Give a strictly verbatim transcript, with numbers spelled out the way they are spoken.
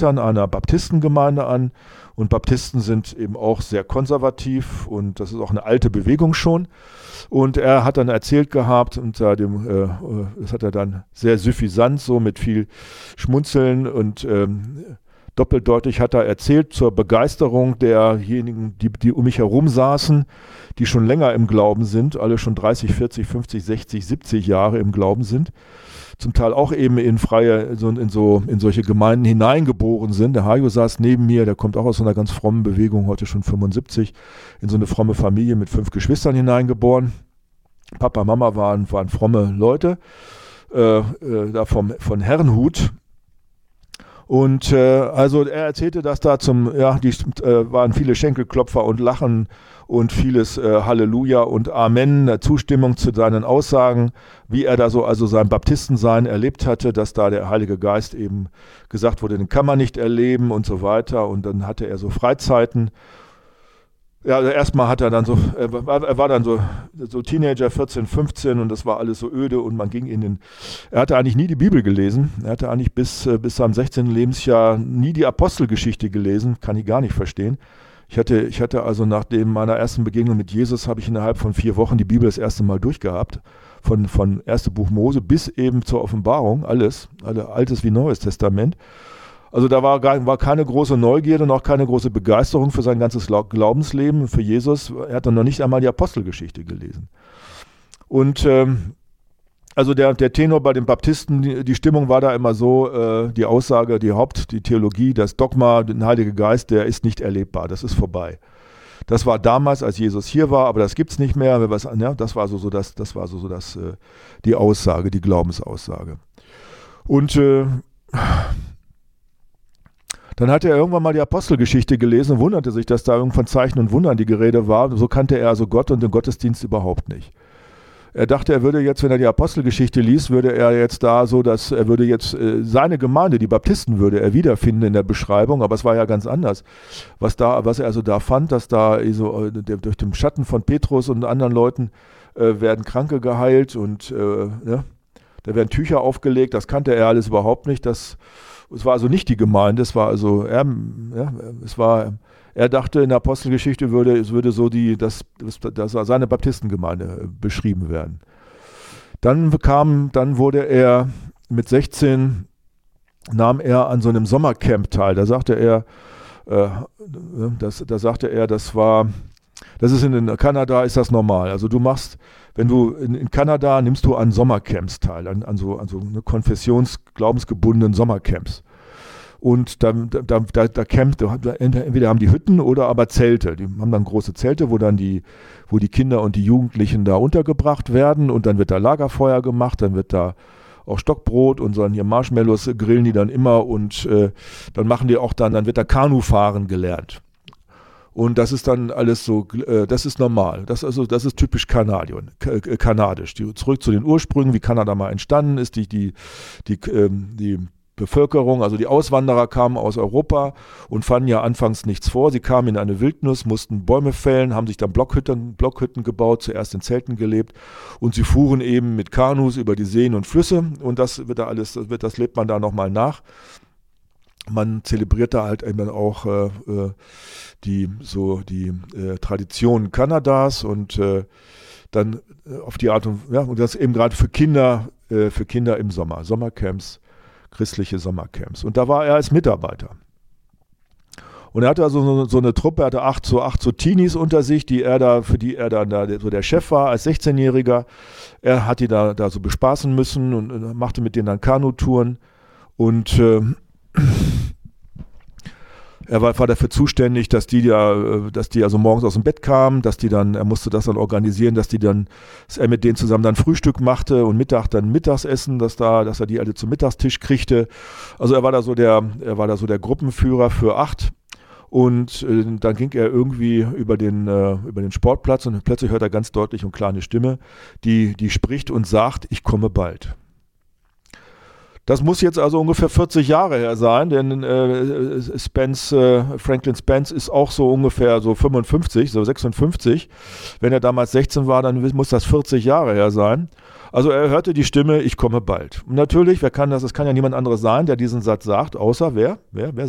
Leitern einer Baptistengemeinde an. Und Baptisten sind eben auch sehr konservativ und das ist auch eine alte Bewegung schon. Und er hat dann erzählt gehabt, unter dem, äh, das hat er dann sehr suffisant, so mit viel Schmunzeln und ähm, doppeldeutig hat er erzählt zur Begeisterung derjenigen, die, die um mich herum saßen, die schon länger im Glauben sind, alle schon dreißig, vierzig, fünfzig, sechzig, siebzig Jahre im Glauben sind. Zum Teil auch eben in freie, so, in, so, in solche Gemeinden hineingeboren sind. Der Hajo saß neben mir, der kommt auch aus so einer ganz frommen Bewegung, heute schon fünfundsiebzig, in so eine fromme Familie mit fünf Geschwistern hineingeboren. Papa, Mama waren, waren fromme Leute, äh, äh, da vom, von Herrnhut. Und äh, also er erzählte, dass da zum, ja, die äh, waren viele Schenkelklopfer und Lachen und vieles äh, Halleluja und Amen, eine Zustimmung zu seinen Aussagen, wie er da so also sein Baptistensein erlebt hatte, dass da der Heilige Geist eben gesagt wurde, den kann man nicht erleben und so weiter. Und dann hatte er so Freizeiten. Ja, also erstmal hat er dann so, er war, er war dann so, so Teenager, vierzehn, fünfzehn und das war alles so öde und man ging in den, er hatte eigentlich nie die Bibel gelesen, er hatte eigentlich bis, bis seinem sechzehnten Lebensjahr nie die Apostelgeschichte gelesen, kann ich gar nicht verstehen. Ich hatte, ich hatte also nach dem meiner ersten Begegnung mit Jesus, habe ich innerhalb von vier Wochen die Bibel das erste Mal durchgehabt, von, von erstes Buch Mose bis eben zur Offenbarung, alles, alle Altes wie Neues Testament. Also da war, gar, war keine große Neugierde und auch keine große Begeisterung für sein ganzes Glaubensleben, für Jesus. Er hat dann noch nicht einmal die Apostelgeschichte gelesen. Und ähm, also der, der Tenor bei den Baptisten, die, die Stimmung war da immer so, äh, die Aussage, die Haupt, die Theologie, das Dogma, den Heiligen Geist, der ist nicht erlebbar, das ist vorbei. Das war damals, als Jesus hier war, aber das gibt es nicht mehr. Was, ja, das war so, so das, das war so, so das, äh, die Aussage, die Glaubensaussage. Und äh, dann hat er irgendwann mal die Apostelgeschichte gelesen und wunderte sich, dass da irgendwann Zeichen und Wundern die Gerede war. So kannte er also Gott und den Gottesdienst überhaupt nicht. Er dachte, er würde jetzt, wenn er die Apostelgeschichte liest, würde er jetzt da so, dass er würde jetzt äh, seine Gemeinde, die Baptisten, würde er wiederfinden in der Beschreibung, aber es war ja ganz anders. Was da, was er also da fand, dass da so, äh, der, durch den Schatten von Petrus und anderen Leuten äh, werden Kranke geheilt und äh, ja, da werden Tücher aufgelegt, das kannte er alles überhaupt nicht. Das Es war also nicht die Gemeinde, es war also, er, ja, es war, er dachte in der Apostelgeschichte würde, es würde so die, das, das seine Baptistengemeinde beschrieben werden. Dann kam, dann wurde er mit sechzehn, nahm er an so einem Sommercamp teil. Da sagte er, äh, das, da sagte er, das war, das ist in, in Kanada ist das normal. Also du machst, wenn du in, in Kanada nimmst du an Sommercamps teil, an, an so, an so eine konfessions-, glaubensgebundenen Sommercamps. Und da, da, da, da campt, entweder haben die Hütten oder aber Zelte. Die haben dann große Zelte, wo dann die, wo die Kinder und die Jugendlichen da untergebracht werden und dann wird da Lagerfeuer gemacht, dann wird da auch Stockbrot und so hier Marshmallows grillen die dann immer und äh, dann machen die auch dann, dann wird da Kanufahren gelernt. Und das ist dann alles so, äh, das ist normal. Das, also, das ist typisch Kanadion, k- kanadisch. Die, zurück zu den Ursprüngen, wie Kanada mal entstanden ist. Die, die, die, ähm, die Bevölkerung, also die Auswanderer kamen aus Europa und fanden ja anfangs nichts vor. Sie kamen in eine Wildnis, mussten Bäume fällen, haben sich dann Blockhütten, Blockhütten gebaut, zuerst in Zelten gelebt und sie fuhren eben mit Kanus über die Seen und Flüsse und das wird da alles, das, wird, das lebt man da nochmal nach. Man zelebriert da halt eben auch äh, die, so die äh, Traditionen Kanadas und äh, dann äh, auf die Art und, ja, und das eben gerade für Kinder, äh, für Kinder im Sommer, Sommercamps, christliche Sommercamps. Und da war er als Mitarbeiter. Und er hatte also so, so eine Truppe, er hatte acht so, acht so Teenies unter sich, die er da, für die er dann da so der Chef war als sechzehnjähriger. Er hat die da, da so bespaßen müssen und, und machte mit denen dann Kanutouren und äh, er war, war dafür zuständig, dass die ja, dass die also morgens aus dem Bett kamen, dass die dann, er musste das dann organisieren, dass die dann, dass er mit denen zusammen dann Frühstück machte und Mittag dann Mittagsessen, dass da, dass er die alle zum Mittagstisch kriegte. Also er war da so der, er war da so der Gruppenführer für acht. Und äh, dann ging er irgendwie über den, äh, über den Sportplatz und plötzlich hört er ganz deutlich und klar eine Stimme, die, die spricht und sagt, ich komme bald. Das muss jetzt also ungefähr vierzig Jahre her sein, denn äh, Spence, äh, Franklin Spence ist auch so ungefähr so fünfundfünfzig, so sechsundfünfzig. Wenn er damals sechzehn war, dann muss das vierzig Jahre her sein. Also er hörte die Stimme, ich komme bald. Und natürlich, wer kann das? Es kann ja niemand anderes sein, der diesen Satz sagt, außer wer? Wer? Wer